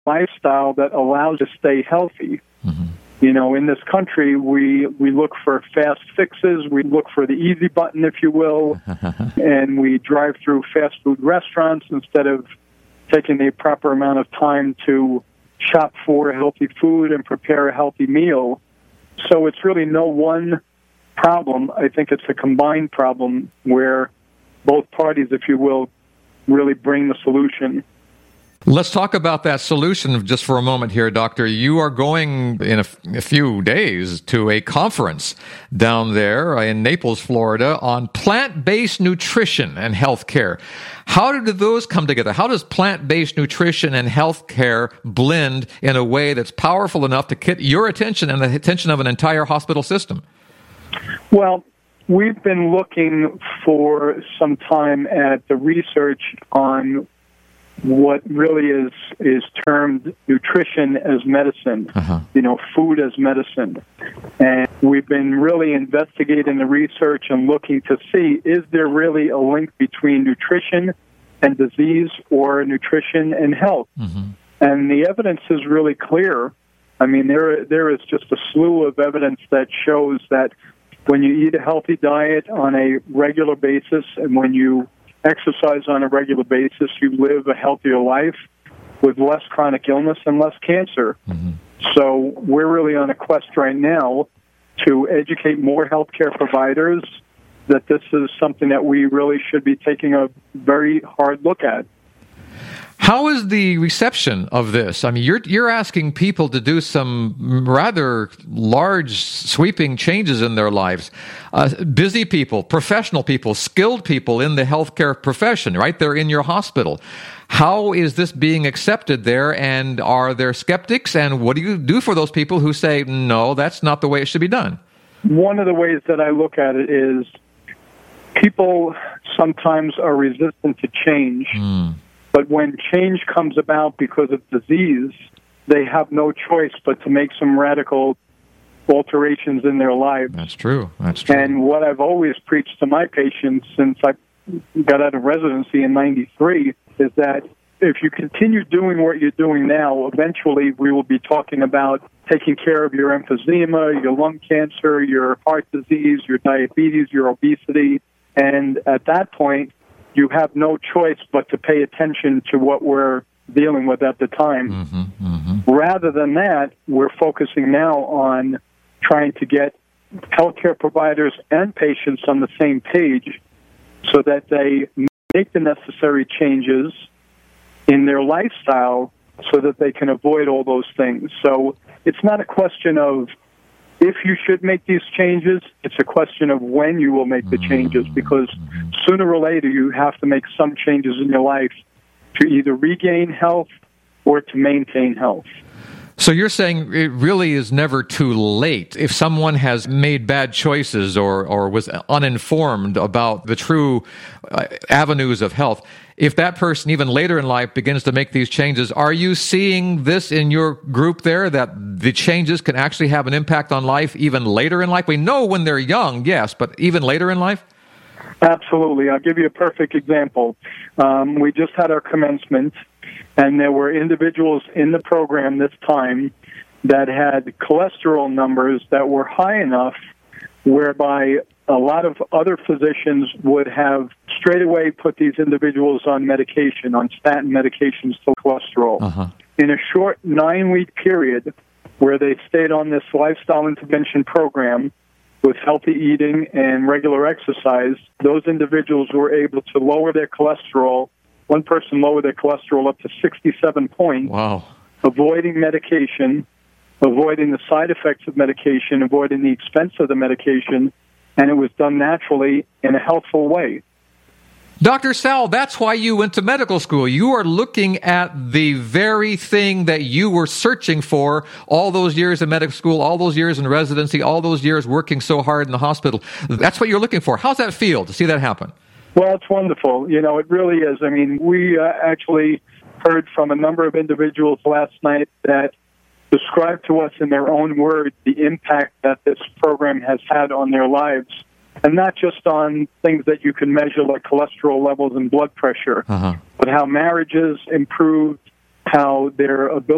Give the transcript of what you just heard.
lifestyle that allows us to stay healthy. Mm-hmm. You know, in this country, we look for fast fixes, we look for the easy button, if you will, and we drive through fast food restaurants instead of taking the proper amount of time to shop for healthy food and prepare a healthy meal. So it's really no one problem. I think it's a combined problem where both parties, if you will, really bring the solution. Let's talk about that solution just for a moment here, Doctor. You are going in a few days to a conference down there in Naples, Florida, on plant-based nutrition and health care. How do those come together? How does plant-based nutrition and health care blend in a way that's powerful enough to get your attention and the attention of an entire hospital system? Well, we've been looking for some time at the research on what really is termed nutrition as medicine, food as medicine. And we've been really investigating the research and looking to see, is there really a link between nutrition and disease or nutrition and health? Mm-hmm. And the evidence is really clear. I mean, there is just a slew of evidence that shows that when you eat a healthy diet on a regular basis and when you exercise on a regular basis, you live a healthier life with less chronic illness and less cancer. Mm-hmm. So we're really on a quest right now to educate more healthcare providers that this is something that we really should be taking a very hard look at. How is the reception of this? I mean, you're asking people to do some rather large, sweeping changes in their lives. Busy people, professional people, skilled people in the healthcare profession, right? They're in your hospital. How is this being accepted there, and are there skeptics? And what do you do for those people who say, no, that's not the way it should be done? One of the ways that I look at it is people sometimes are resistant to change. But when change comes about because of disease, they have no choice but to make some radical alterations in their lives. That's true. That's true. And what I've always preached to my patients since I got out of residency in '93 is that if you continue doing what you're doing now, eventually we will be talking about taking care of your emphysema, your lung cancer, your heart disease, your diabetes, your obesity. And at that point, you have no choice but to pay attention to what we're dealing with at the time. Mm-hmm, mm-hmm. Rather than that, we're focusing now on trying to get healthcare providers and patients on the same page so that they make the necessary changes in their lifestyle so that they can avoid all those things. So it's not a question of if you should make these changes, it's a question of when you will make the changes, because sooner or later you have to make some changes in your life to either regain health or to maintain health. So you're saying it really is never too late. If someone has made bad choices or was uninformed about the true avenues of health, if that person even later in life begins to make these changes, are you seeing this in your group there, that the changes can actually have an impact on life even later in life? We know when they're young, yes, but even later in life? Absolutely. I'll give you a perfect example. We just had our commencement, and there were individuals in the program this time that had cholesterol numbers that were high enough whereby a lot of other physicians would have straight away put these individuals on medication, on statin medications for cholesterol. In a short 9-week period where they stayed on this lifestyle intervention program with healthy eating and regular exercise, those individuals were able to lower their cholesterol. One person lowered their cholesterol up to 67 points, Wow. avoiding medication, avoiding the side effects of medication, avoiding the expense of the medication, and it was done naturally in a healthful way. Dr. Sal, that's why you went to medical school. You are looking at the very thing that you were searching for all those years in medical school, all those years in residency, all those years working so hard in the hospital. That's what you're looking for. How's that feel to see that happen? Well, it's wonderful. You know, it really is. I mean, we actually heard from a number of individuals last night that described to us in their own words the impact that this program has had on their lives. And not just on things that you can measure like cholesterol levels and blood pressure, but how marriages improved, how their ability